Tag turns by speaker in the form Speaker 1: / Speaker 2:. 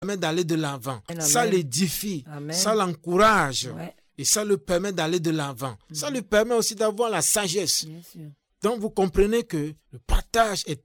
Speaker 1: permet d'aller de l'avant.
Speaker 2: Amen.
Speaker 1: Ça l'édifie,
Speaker 2: Amen.
Speaker 1: ça l'encourage.
Speaker 2: Ouais.
Speaker 1: Et ça lui permet d'aller de l'avant. Ça lui permet aussi d'avoir la sagesse.
Speaker 2: Bien sûr.
Speaker 1: Donc vous comprenez que le partage est